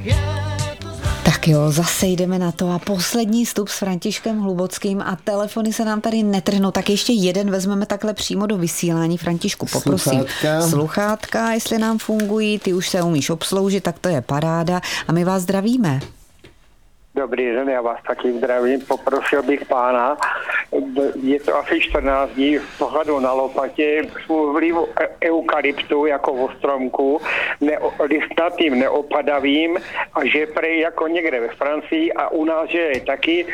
Tak jo, zase jdeme na to a poslední vstup s Františkem Hlubockým a telefony se nám tady netrhnou, tak ještě jeden vezmeme takhle přímo do vysílání. Františku, poprosím. Sluchátka, jestli nám fungují, ty už se umíš obsloužit, tak to je paráda a my vás zdravíme. Dobrý den, já vás taky zdravím. Poprosil bych pána, je to asi 14 dní v pohledu na lopatě, vliv eukalyptu jako o stromku, listnatým, neopadavým a že prej jako někde ve Francii a u nás, že je taky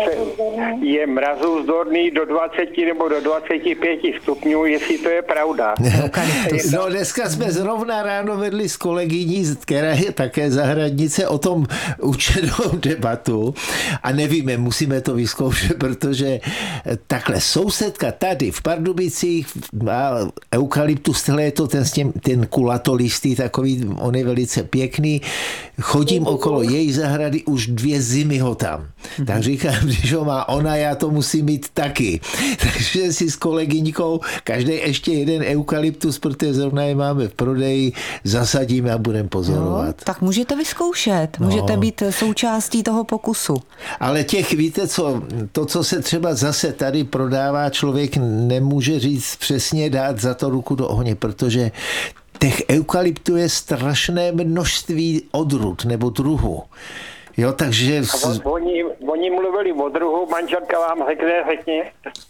je mrazůzdorný do 20 nebo do 25 stupňů, jestli to je pravda. No dneska jsme zrovna ráno vedli s kolegyní, která je také zahradnice, o tom učenou debatu a nevíme, musíme to vyzkoušet, protože takhle sousedka tady v Pardubicích má eukalyptus, je to ten kulatolistý, takový, on je velice pěkný, chodím okolo její zahrady, už 2 zimy ho tam. Tak říkám, když ho má ona, já to musím mít taky. Takže si s kolegyňkou každý ještě jeden eukalyptus, protože zrovna je máme v prodeji, zasadíme a budeme pozorovat. No, tak můžete vyzkoušet, můžete být součástí toho pokusu. Ale víte co, to, co se třeba zase tady prodává, člověk nemůže říct přesně, dát za to ruku do ohně, protože těch eukalyptů je strašné množství odrůd nebo druhů. Jo, takže... Oni mluvili o druhu, manželka vám řekni.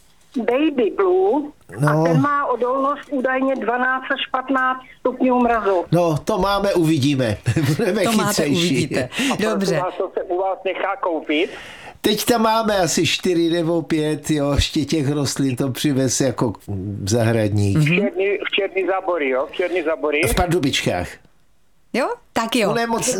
Baby Blue, no. A ten má odolnost údajně 12 až 15 stupňů mrazu. No, to máme, uvidíme. Budeme to chytřejší. Máte, uvidíte. Dobře. To se u vás nechá koupit? Teď tam máme asi 4 nebo 5, jo, ještě těch rostlin to přivez jako zahradník. V Černý Zábory, jo? V Černý Zábory. V Pardubičkách. Jo? Tak jo.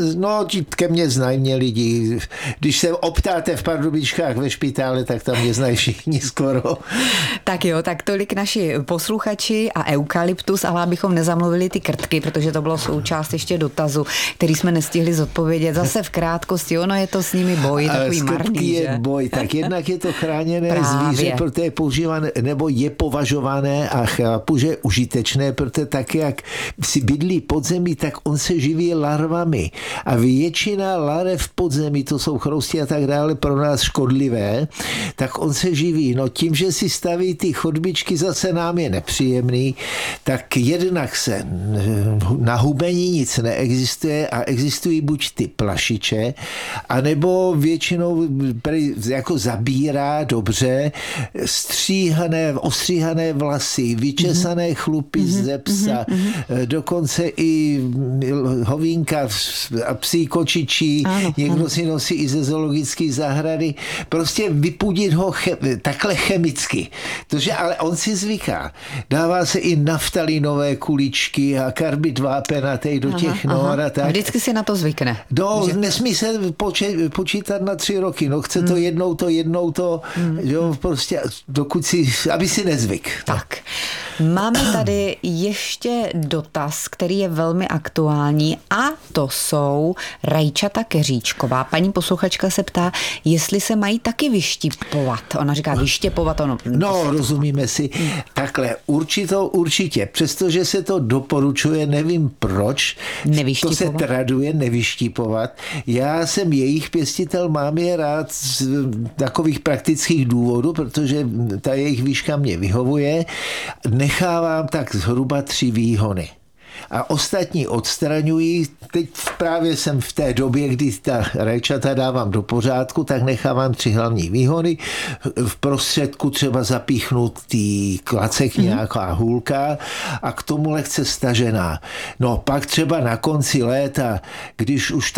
Ke mně znají mě lidi. Když se optáte v Pardubičkách ve špitále, tak tam mě znají všichni skoro. Tak jo, tak tolik naši posluchači a eukalyptus, ale abychom nezamluvili ty krtky, protože to bylo součást ještě dotazu, který jsme nestihli zodpovědět. Zase v krátkosti, ono je to s nimi boj, takový marný, je že? boj, tak jednak je to chráněné zvíře, protože je používané, nebo je považované a chápu, že je užitečné, protože tak, jak si bydlí pod zemí, tak on se živí larvami. A většina larev v podzemí, to jsou chrousti a tak dále, pro nás škodlivé, tak on se živí. No tím, že si staví ty chodbičky, zase nám je nepříjemný, tak jednak se na hubení nic neexistuje a existují buď ty plašiče, anebo většinou jako zabírá dobře ostříhané vlasy, vyčesané chlupy ze psa, dokonce i hovínka a psí kočičí, někdo si nosí i ze zoologické zahrady. Prostě vypudit ho takhle chemicky. Ale on si zvyká. Dává se i naftalinové kuličky a karbid vápenatej do těch nor a tak. A vždycky si na to zvykne. Nesmí se počítat na 3 roky. No chce to jednou to, jo, prostě dokud aby si nezvyk. Tak. Máme tady ještě dotaz, který je velmi aktuální a to jsou rajčata keříčková. Paní posluchačka se ptá, jestli se mají taky vyštípovat. Ona říká vyštěpovat. No, rozumíme si. Takhle, určitě. Přestože se to doporučuje, nevím proč. To se traduje nevyštípovat. Já jsem jejich pěstitel, mám je rád z takových praktických důvodů, protože ta jejich výška mě vyhovuje. Nechávám tak zhruba 3 výhony. A ostatní odstraňují. Teď právě jsem v té době, kdy ta rajčata dávám do pořádku, tak nechávám 3 hlavní výhony. V prostředku třeba zapíchnutý klacek, nějaká hůlka a k tomu lehce stažená. No pak třeba na konci léta, když už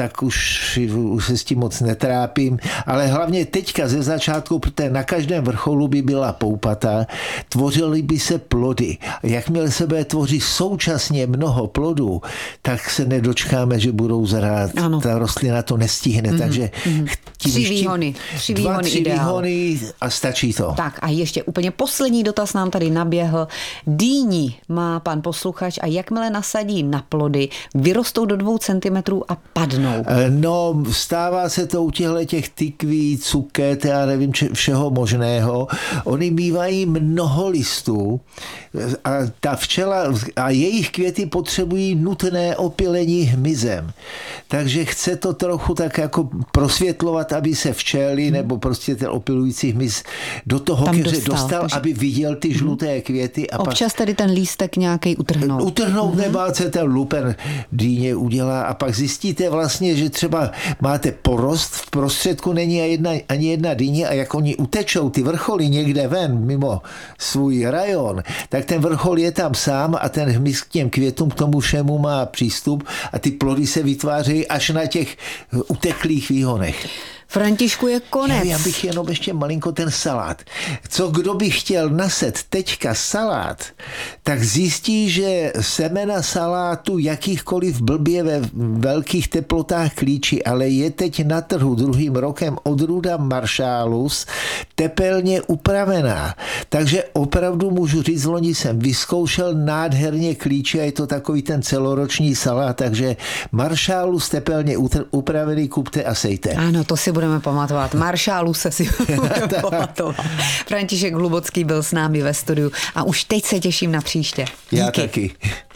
se s tím moc netrápím, ale hlavně teďka ze začátku, protože na každém vrcholu by byla poupata, tvořily by se plody. Jakmile se bude tvořit současně mnoho plodů, tak se nedočkáme, že budou zrát. Ta rostlina to nestihne, takže 3 výhony. 3 výhony a stačí to. Tak a ještě úplně poslední dotaz nám tady naběhl. Dýni má pan posluchač a jakmile nasadí na plody, vyrostou do 2 centimetrů a padnou. No, stává se to u těch tykví, cuket, já nevím, všeho možného. Oni bývají mnoho listů a ta včela a jejich květy potřebují nutné opylení hmyzem. Takže chce to trochu tak jako prosvětlovat, aby se včely nebo prostě ten opilující hmyz do toho keře dostal, aby viděl ty žluté květy. A občas tedy ten lístek nějaký utrhnout. Utrhnout nebát se, ten lupen dýně udělá a pak zjistíte vlastně, že třeba máte porost, v prostředku není ani jedna dýně a jak oni utečou ty vrcholy někde ven mimo svůj rajon, tak ten vrchol je tam sám a ten hmyz k těm květům, k tomu všemu má přístup a ty plody se vytvářejí až na těch uteklých výhonech. Františku, je konec. Já bych jenom ještě malinko ten salát. Kdo by chtěl naset teďka salát, tak zjistí, že semena salátu jakýchkoliv blbě ve velkých teplotách klíčí, ale je teď na trhu druhým rokem odrůda Marshallus tepelně upravená. Takže opravdu můžu říct, loni jsem vyzkoušel, nádherně klíčí a je to takový ten celoroční salát, takže Marshallus tepelně upravený kupte a sejte. Ano, to si budeme pamatovat. Marshallus se si budeme pamatovat. František Hlubocký byl s námi ve studiu a už teď se těším na příště. Díky. Já taky.